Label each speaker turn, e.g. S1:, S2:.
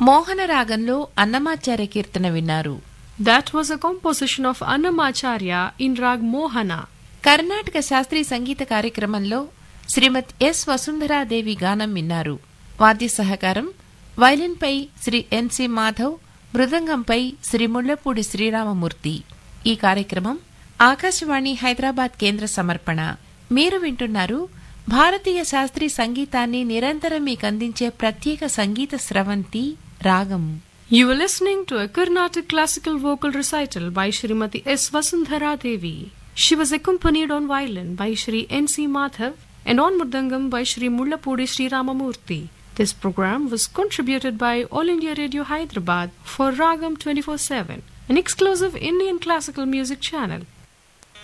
S1: మోహన రాగంలో అన్నమాచార్య కీర్తన విన్నారు.
S2: That was a composition of Annamacharya in Rag Mohana.
S1: Karnataka శాస్త్రీయ సంగీత కార్యక్రమంలో శ్రీమతి ఎస్ వసుంధరాదేవి గానం విన్నారు. వాద్య సహకారం వైలిన్పై శ్రీ ఎన్సి మాధవ్, మృదంగంపై శ్రీ ముళ్లపూడి శ్రీరామమూర్తి. ఈ కార్యక్రమం ఆకాశవాణి హైదరాబాద్ కేంద్ర సమర్పణ. మీరు వింటున్నారు భారతీయ శాస్త్రీయ సంగీతాన్ని నిరంతరం మీకందించే ప్రత్యేక సంగీత స్రవంతి రాగం.
S2: You were listening to a Carnatic classical vocal recital by Srimati S. Vasundhara Devi. She was accompanied on violin by Shri N.C. Madhav and on mridangam by Shri Mullapudi Sri Ramamurthy. This program was contributed by All India Radio Hyderabad for Ragam 24/7, an exclusive Indian classical music channel.